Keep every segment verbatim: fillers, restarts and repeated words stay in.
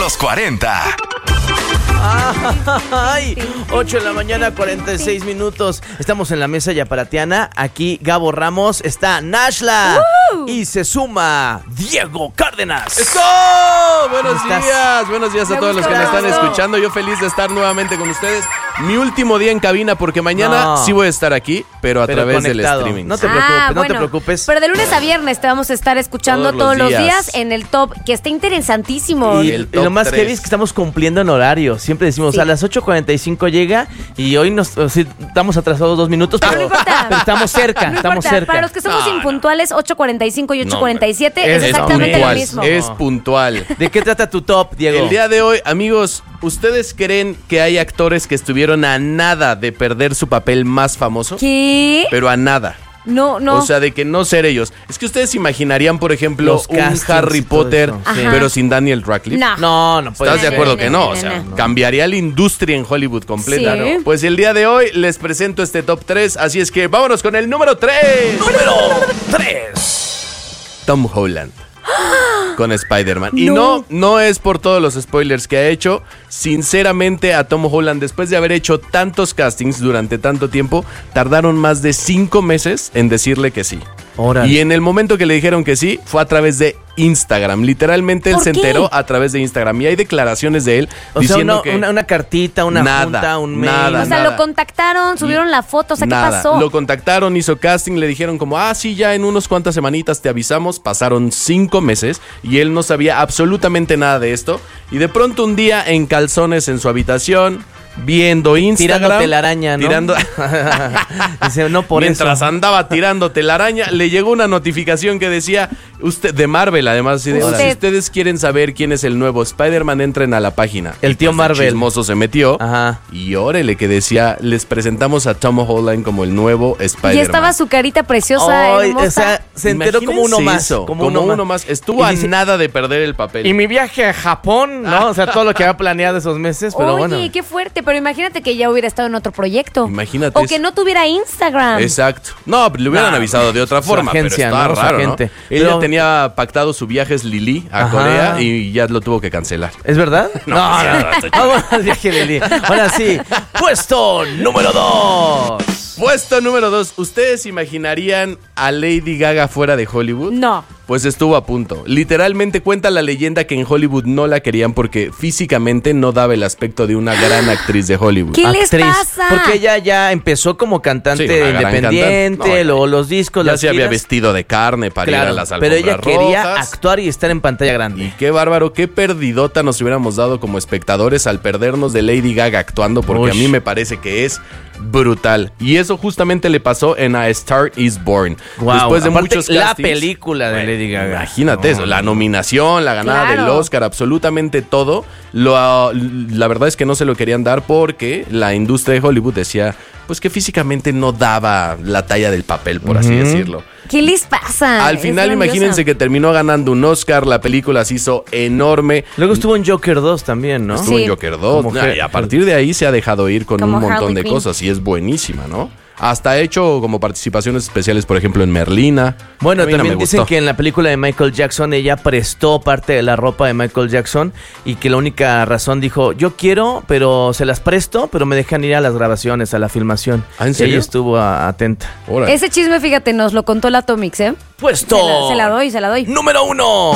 los cuarenta. Ay, ocho de la mañana, cuarenta y seis minutos. Estamos en la mesa yaparatiana. Aquí Gabo Ramos, está Nashla uh. y se suma Diego Cárdenas. ¡Eso! Buenos días, buenos días a me todos los que me están escuchando. Yo feliz de estar nuevamente con ustedes. Mi último día en cabina porque mañana no. sí voy a estar aquí, pero a pero través conectado. del streaming. No te preocupes, ah, bueno, no te preocupes. Pero de lunes a viernes te vamos a estar escuchando todos, todos los, días. los días en el top, que está interesantísimo. Y, el y lo más heavy es que estamos cumpliendo en horario. Siempre decimos sí. a las ocho cuarenta y cinco llega y hoy nos o sea, estamos atrasados dos minutos, pero, no importa. pero estamos cerca, no estamos importa. cerca. Para los que somos no, impuntuales, ocho cuarenta y cinco y ocho cuarenta y siete no, es, es exactamente puntual, lo mismo. Es puntual. ¿De qué trata tu top, Diego? El día de hoy, amigos, ¿ustedes creen que hay actores que estuvieron a nada de perder su papel más famoso? ¿Qué? Pero a nada. No, no. O sea, de que no ser ellos. Es que ustedes imaginarían, por ejemplo, Los un Harry Potter, pero sin Daniel Radcliffe. No, no, no puede ¿Estás ser. de acuerdo que no? no, O sea, no, no. cambiaría la industria en Hollywood completa, sí. ¿no? Pues el día de hoy les presento este top tres, así es que vámonos con el número tres. Número tres. Tom Holland. Con Spider-Man. No. Y no, no es por todos los spoilers que ha hecho. Sinceramente, a Tom Holland, después de haber hecho tantos castings durante tanto tiempo, tardaron más de cinco meses en decirle que sí. Órale. Y en el momento que le dijeron que sí, fue a través de Instagram. Literalmente él se enteró a través de Instagram. Y hay declaraciones de él o diciendo sea, una, que... Una, una cartita, una nada, junta, un mail. Nada, o sea, nada. lo contactaron, subieron la foto, o sea, nada. ¿qué pasó? Lo contactaron, hizo casting, le dijeron como, ah, sí, ya en unos cuantas semanitas te avisamos. Pasaron cinco meses y él no sabía absolutamente nada de esto. Y de pronto un día en calzones en su habitación, viendo Instagram, tirando telaraña, ¿no? Tirando... Dice, no por Mientras eso. andaba tirando telaraña, le llegó una notificación que decía, usted de Marvel, además, si, de, Usted. si ustedes quieren saber quién es el nuevo Spider-Man, entren a la página. El tío pues, Marvel. El chismoso se metió. Ajá. Y órale, que decía, les presentamos a Tom Holland como el nuevo Spider-Man. Y estaba su carita preciosa, oh, hermosa. O sea, se enteró como uno más. Eso, como, como uno, uno más. más. Estuvo a dice, nada de perder el papel. Y mi viaje a Japón, ¿no? O sea, todo lo que había planeado esos meses, pero Oye, bueno. Oye, qué fuerte, pero imagínate que ya hubiera estado en otro proyecto. Imagínate. O que no tuviera Instagram. Exacto. No, le hubieran no, avisado de otra forma, agencia, pero está ¿no? raro, ¿no? Él pero... ya tenía pactado su viaje Lili a Ajá. Corea y ya lo tuvo que cancelar. ¿Es verdad? No, no, no, no. Vamos al viaje Lili. Ahora sí, puesto número dos. Puesto número dos. ¿Ustedes imaginarían a Lady Gaga fuera de Hollywood? No. Pues estuvo a punto. Literalmente cuenta la leyenda que en Hollywood no la querían porque físicamente no daba el aspecto de una gran actriz de Hollywood. ¿Qué les actriz, pasa? Porque ella ya empezó como cantante sí, independiente, cantante. No, luego los discos, ya las se giras. había vestido de carne para claro, ir a las alfombras pero ella quería rojas. actuar y estar en pantalla grande. Y qué bárbaro, qué perdidota nos hubiéramos dado como espectadores al perdernos de Lady Gaga actuando, porque Uy. a mí me parece que es brutal. Y eso justamente le pasó en A Star Is Born. Wow. Después de Aparte, muchos la castings, película de Lady Gaga. Imagínate no. eso, la nominación, la ganada claro. del Oscar, absolutamente todo. Lo, la verdad es que no se lo querían dar porque la industria de Hollywood decía pues que físicamente no daba la talla del papel, por uh-huh. así decirlo. ¿Qué les pasa? Al final, imagínense que terminó ganando un Oscar, la película se hizo enorme. Luego estuvo en Joker dos también, ¿no? Estuvo sí. en Joker dos. Nah, y a partir de ahí se ha dejado ir con como un montón Harley de Quinn. cosas y es buenísima, ¿no? Hasta ha hecho como participaciones especiales, por ejemplo, en Merlina. Bueno, no también dicen gustó. que en la película de Michael Jackson ella prestó parte de la ropa de Michael Jackson y que la única razón dijo, yo quiero, pero se las presto, pero me dejan ir a las grabaciones, a la filmación. ¿Ah, en serio? Ella estuvo a, atenta. Órale. Ese chisme, fíjate, nos lo contó la Atomix, ¿eh? Puesto. Se la, se la doy, se la doy. Número uno.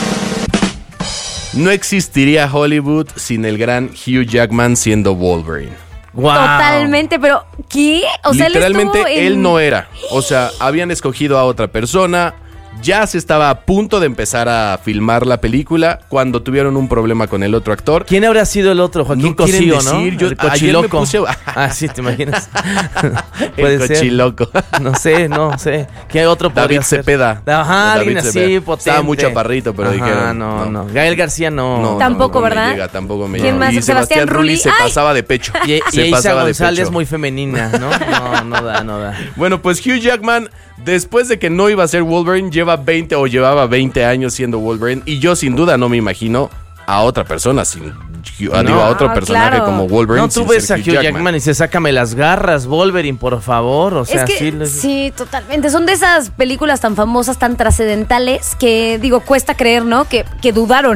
No existiría Hollywood sin el gran Hugh Jackman siendo Wolverine. Wow. Totalmente, pero ¿qué? O sea, literalmente él, él en... no era. O sea, habían escogido a otra persona. Ya se estaba a punto de empezar a filmar la película cuando tuvieron un problema con el otro actor. ¿Quién habrá sido el otro? Joaquín No quieren Cosío, ¿no? decir, yo El ayer me cochiloco. puse... Ah, sí, ¿te imaginas? el cochiloco. No sé, no sé. ¿Qué otro podría David ser? Cepeda. Ajá, David alguien así, Cepeda. potente. Estaba muy chaparrito, pero Ajá, dijeron... no, no. Gael García no. No, Tampoco, no, no ¿verdad? Me llega, tampoco me ¿Quién llega. más? Y Sebastián Sebastián Rulli se Rulli. ¡Ay! pasaba de pecho. Y, se y Isa pasaba de González pecho. muy femenina, ¿no? No, no da, no da. Bueno, pues Hugh Jackman, después de que no iba a ser Wolverine, lleva veinte o llevaba veinte años siendo Wolverine. Y yo sin duda no me imagino a otra persona sin no, digo, a otro personaje claro. como Wolverine. No, tú sin ves ser a Hugh Jackman. Jackman y se sácame las garras, Wolverine, por favor. O sea, es que, sí, les... sí, totalmente. Son de esas películas tan famosas, tan trascendentales, que digo, cuesta creer, ¿no? Que, que dudaron.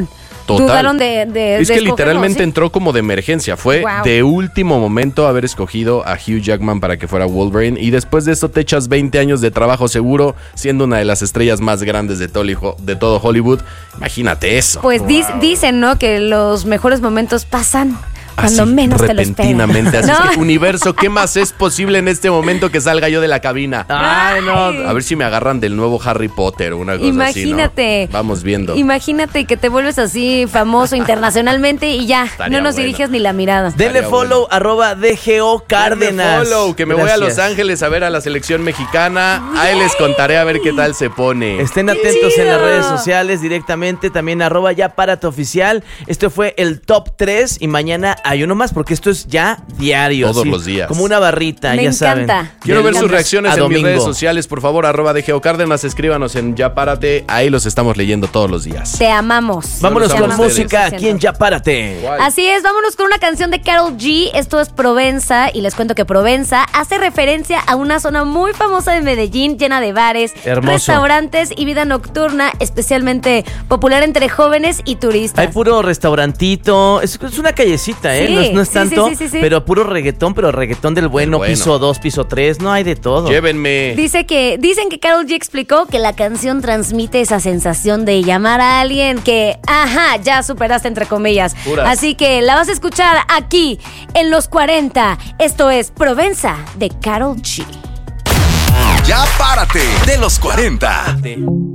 Total. dudaron de, de Es de que escogerlo, literalmente ¿sí? entró como de emergencia. Fue Wow. de último momento haber escogido a Hugh Jackman para que fuera Wolverine. Y después de eso te echas veinte años de trabajo seguro, siendo una de las estrellas más grandes de todo, de todo Hollywood. Imagínate eso. Pues dis- dicen, ¿no? Que los mejores momentos pasan cuando Así, menos te lo repentinamente. esperas. Así ¿No? es que, universo, ¿qué más es posible en este momento que salga yo de la cabina? Ay, no. A ver si me agarran del nuevo Harry Potter o una cosa Imagínate. así, ¿no? Vamos viendo. Imagínate que te vuelves así famoso internacionalmente y ya, Estaría no nos bueno. diriges ni la mirada. Denle Estaría follow, bueno. arroba D G O Cárdenas. Denle follow, que me voy a Gracias. Los Ángeles a ver a la selección mexicana. Ahí les contaré a ver qué tal se pone. Estén atentos en las chido! redes sociales directamente, también arroba ya párate oficial. Esto fue el top tres y mañana hay uno más porque esto es ya diario. Todos sí, los días. Como una barrita, Me ya encanta. saben. Quiero Me ver sus encanta. reacciones A en mis domingo. redes sociales, por favor, arroba de Geocárdenas, escríbanos en Ya Párate, ahí los estamos leyendo todos los días. Te amamos. Vámonos Te con amamos a música ustedes. aquí en Ya Párate. Guay. Así es, vámonos con una canción de Karol G. Esto es Provenza y les cuento que Provenza hace referencia a una zona muy famosa de Medellín, llena de bares, Hermoso. restaurantes y vida nocturna, especialmente popular entre jóvenes y turistas. Hay puro restaurantito, es, es una callecita, ¿eh? Sí, no, es- no es sí, tanto, sí, sí, sí, sí. pero puro reggaetón, pero reggaetón del bueno, Del bueno. piso dos, piso tres, no hay de todo. Llévenme. Dice que, dicen que Karol G explicó que la canción transmite esa sensación de llamar a alguien que, ajá, ya superaste entre comillas. Puras. Así que la vas a escuchar aquí, en los cuarenta. Esto es Provenza de Karol G. Ya párate de los cuarenta. Párate.